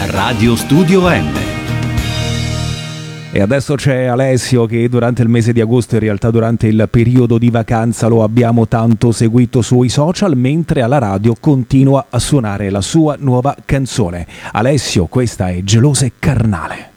Radio Studio N. E adesso c'è Alessio che durante il mese di agosto, in realtà durante il periodo di vacanza, lo abbiamo tanto seguito sui social, mentre alla radio continua a suonare la sua nuova canzone. Alessio, questa è Gelosa e Carnale.